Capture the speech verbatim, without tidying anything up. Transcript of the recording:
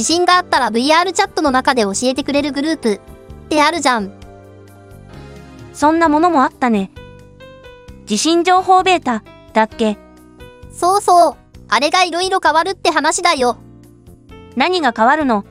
地震があったら ブイアール チャットの中で教えてくれるグループってあるじゃん。 そんなものもあったね。地震情報ベータだっけ？ そうそう。あれがいろいろ変わるって話だよ。 何が変わるの？